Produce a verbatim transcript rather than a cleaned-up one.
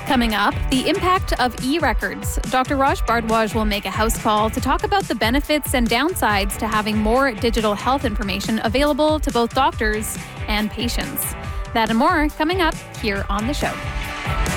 Coming up, the impact of e-records. Doctor Raj Bardwaj will make a house call to talk about the benefits and downsides to having more digital health information available to both doctors and patients. That and more coming up here on the show.